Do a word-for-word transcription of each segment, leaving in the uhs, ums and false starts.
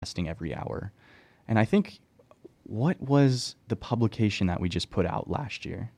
podcasting every hour. And I think, what was the publication that we just put out last year?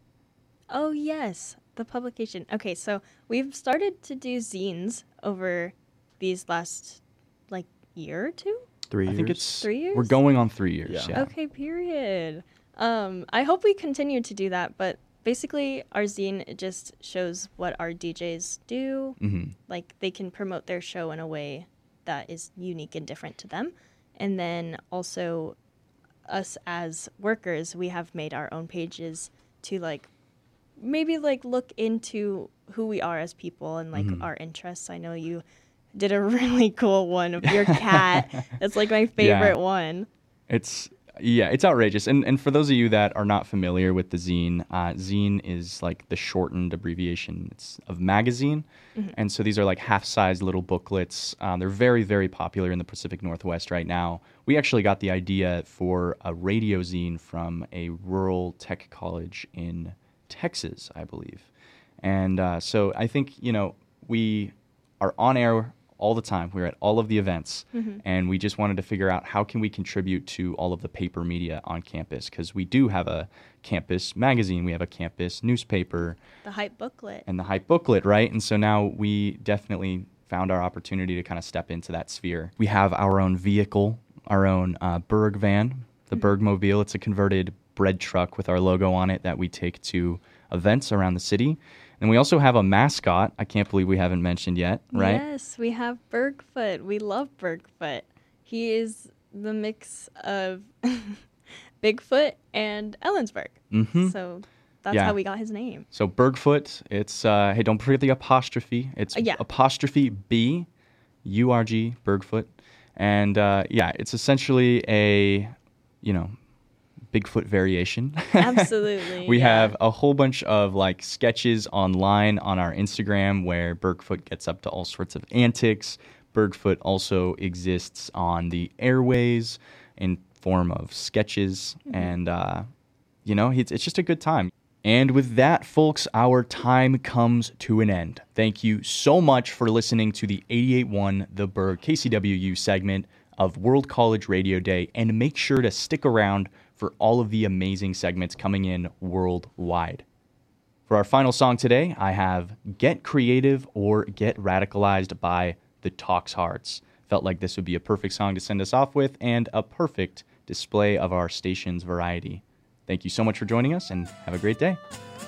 Oh, yes, the publication. Okay, so we've started to do zines over these last, like, year or two? Three I years. think it's Three years? We're going on three years. Yeah. Yeah. Okay, period. Um, I hope we continue to do that, but basically our zine it just shows what our D Js do. Mm-hmm. Like, they can promote their show in a way that is unique and different to them. And then also us as workers, we have made our own pages to, like, maybe, like, look into who we are as people and, like, Mhm. our interests. I know you did a really cool one of your cat. It's, like, my favorite one. It's yeah, it's outrageous. And and for those of you that are not familiar with the zine, uh, zine is like the shortened abbreviation it's of magazine. Mhm. And so these are like half-sized little booklets. Um, they're very, very popular in the Pacific Northwest right now. We actually got the idea for a radio zine from a rural tech college in Texas, I believe. And uh, so I think, you know, we are on air all the time. We're at all of the events, Mhm. and we just wanted to figure out how can we contribute to all of the paper media on campus, because we do have a campus magazine, we have a campus newspaper, The hype booklet. and the hype booklet, right? And so now we definitely found our opportunity to kind of step into that sphere. We have our own vehicle, our own uh, Berg van, the Mhm. Bergmobile. It's a converted bread truck with our logo on it that we take to events around the city. And we also have a mascot. I can't believe we haven't mentioned yet, right? Yes, we have Bergfoot. We love Bergfoot. He is the mix of Bigfoot and Ellensburg. Mm-hmm. So that's Yeah. how we got his name. So Bergfoot, it's, uh, hey, don't forget the apostrophe. It's Uh, yeah. apostrophe B, U R G, Bergfoot. And uh, yeah, it's essentially a, you know, Bigfoot variation. Absolutely. We yeah. have a whole bunch of like sketches online on our Instagram where Bergfoot gets up to all sorts of antics. Bergfoot also exists on the airways in form of sketches. Mhm. And, uh, you know, it's, it's just a good time. And with that, folks, our time comes to an end. Thank you so much for listening to the eighty-eight point one The Berg K C W U segment of World College Radio Day. And make sure to stick around for all of the amazing segments coming in worldwide. For our final song today, I have Get Creative or Get Radicalized by the Talks Hearts. Felt like this would be a perfect song to send us off with and a perfect display of our station's variety. Thank you so much for joining us and have a great day.